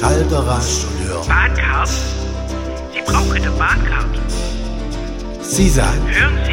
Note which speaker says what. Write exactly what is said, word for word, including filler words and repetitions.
Speaker 1: Schalter rasch und hören.
Speaker 2: Bahncard? Sie brauchen eine Bahncard.
Speaker 1: Sie sagen.
Speaker 2: Hören Sie